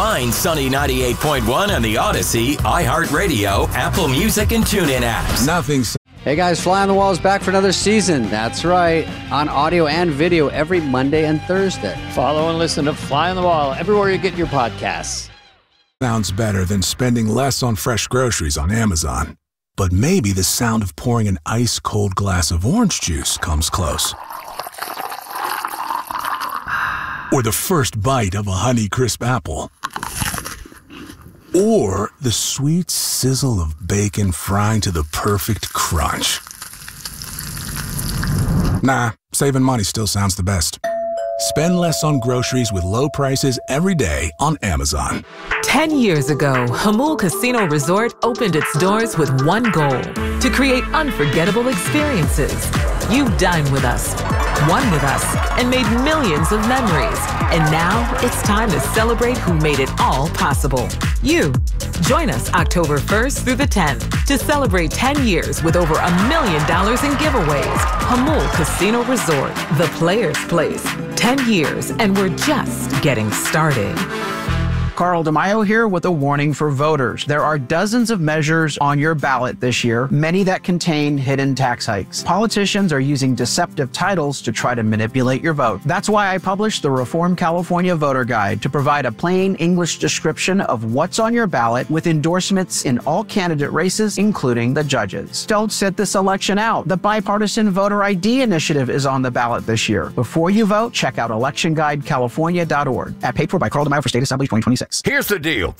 Find Sunny 98.1 on the Odyssey, iHeartRadio, Apple Music, and TuneIn apps. Nothing's. Hey guys, Fly on the Wall is back for another season. That's right, on audio and video every Monday and Thursday. Follow and listen to Fly on the Wall everywhere you get your podcasts. Sounds better than spending less on fresh groceries on Amazon. But maybe the sound of pouring an ice-cold glass of orange juice comes close. Or the first bite of a Honeycrisp apple. Or the sweet sizzle of bacon frying to the perfect crunch. Nah, saving money still sounds the best. Spend less on groceries with low prices every day on Amazon. 10 years ago, Jamul Casino Resort opened its doors with one goal: to create unforgettable experiences. You've dined with us, won with us, and made millions of memories. And now it's time to celebrate who made it all possible. You. Join us October 1st through the 10th to celebrate 10 years with over $1 million in giveaways. Jamul Casino Resort, the player's place. 10 years, and we're just getting started. Carl DeMaio here with a warning for voters. There are dozens of measures on your ballot this year, many that contain hidden tax hikes. Politicians are using deceptive titles to try to manipulate your vote. That's why I published the Reform California Voter Guide to provide a plain English description of what's on your ballot with endorsements in all candidate races, including the judges. Don't sit this election out. The Bipartisan Voter ID Initiative is on the ballot this year. Before you vote, check out electionguidecalifornia.org. Paid for by Carl DeMaio for State Assembly 2026. Here's the deal.